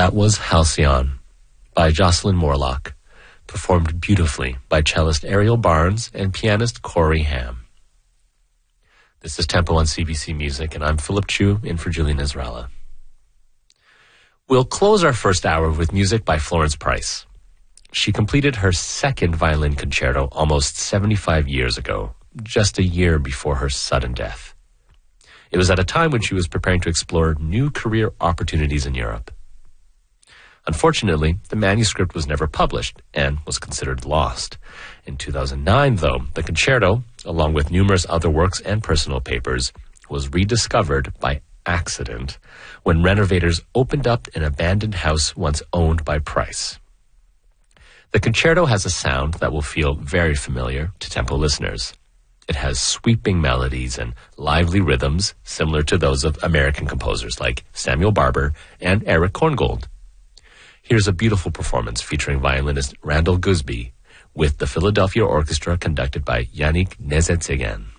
That was Halcyon by Jocelyn Morlock, performed beautifully by cellist Ariel Barnes and pianist Corey Ham. This is Tempo on CBC Music, and I'm Philip Chu in for Julian Israela. We'll close our first hour with music by Florence Price. She completed her second violin concerto almost 75 years ago, just a year before her sudden death. It was at a time when she was preparing to explore new career opportunities in Europe. Unfortunately, the manuscript was never published and was considered lost. In 2009, though, the concerto, along with numerous other works and personal papers, was rediscovered by accident when renovators opened up an abandoned house once owned by Price. The concerto has a sound that will feel very familiar to tempo listeners. It has sweeping melodies and lively rhythms similar to those of American composers like Samuel Barber and Eric Korngold. Here's a beautiful performance featuring violinist Randall Gusby with the Philadelphia Orchestra conducted by Yannick Nézet-Séguin.